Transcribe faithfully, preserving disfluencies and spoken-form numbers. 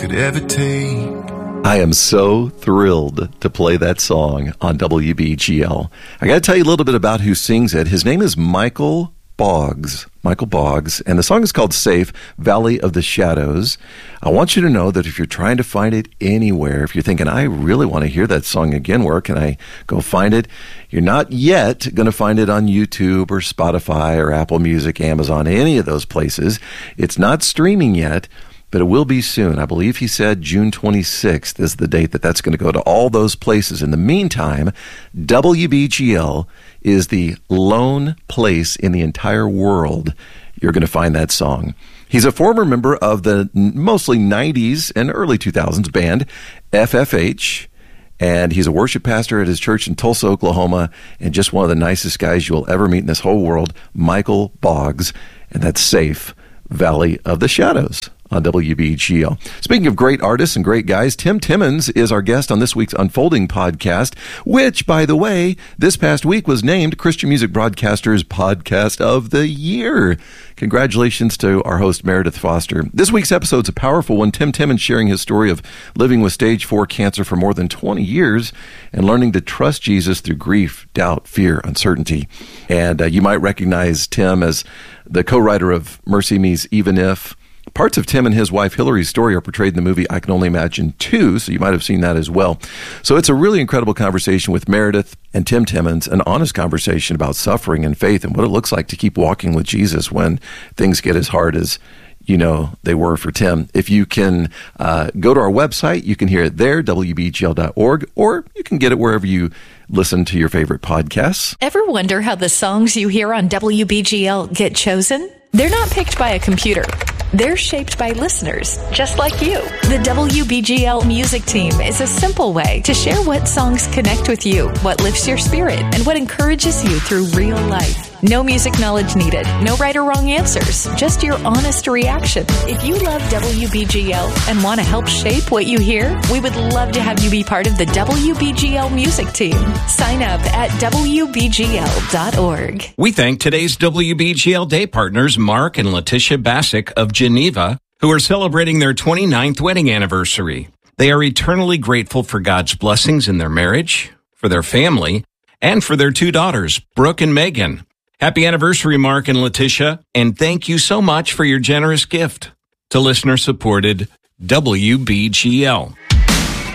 could ever take. I am so thrilled to play that song on W B G L. I got to tell you a little bit about who sings it. His name is Michael Boggs. Michael Boggs. And the song is called Safe, Valley of the Shadows. I want you to know that if you're trying to find it anywhere, if you're thinking, I really want to hear that song again, where can I go find it? You're not yet going to find it on YouTube or Spotify or Apple Music, Amazon, any of those places. It's not streaming yet, but it will be soon. I believe he said June twenty-sixth is the date that that's going to go to all those places. In the meantime, W B G L is the lone place in the entire world you're going to find that song. He's a former member of the mostly nineties and early two thousands band F F H, and he's a worship pastor at his church in Tulsa, Oklahoma, and just one of the nicest guys you'll ever meet in this whole world, Michael Boggs, and that's Safe, Valley of the Shadows on W B G L. Speaking of great artists and great guys, Tim Timmons is our guest on this week's Unfolding podcast, which, by the way, this past week was named Christian Music Broadcasters Podcast of the Year. Congratulations to our host, Meredith Foster. This week's episode's a powerful one. Tim Timmons sharing his story of living with stage four cancer for more than twenty years and learning to trust Jesus through grief, doubt, fear, uncertainty. And uh, you might recognize Tim as the co-writer of Mercy Me's Even If. Parts of Tim and his wife Hillary's story are portrayed in the movie I Can Only Imagine two, so you might have seen that as well. So it's a really incredible conversation with Meredith and Tim Timmons, an honest conversation about suffering and faith and what it looks like to keep walking with Jesus when things get as hard as, you know, they were for Tim. If you can uh, go to our website, you can hear it there, W B G L dot org, or you can get it wherever you listen to your favorite podcasts. Ever wonder how the songs you hear on W B G L get chosen? They're not picked by a computer. They're shaped by listeners, just like you. The W B G L music team is a simple way to share what songs connect with you, what lifts your spirit, and what encourages you through real life. No music knowledge needed, no right or wrong answers, just your honest reaction. If you love W B G L and want to help shape what you hear, we would love to have you be part of the W B G L music team. Sign up at W B G L dot org. We thank today's W B G L Day partners, Mark and Letitia Bassick of Geneva, who are celebrating their twenty-ninth wedding anniversary. They are eternally grateful for God's blessings in their marriage, for their family, and for their two daughters, Brooke and Megan. Happy anniversary, Mark and Letitia, and thank you so much for your generous gift to listener-supported W B G L.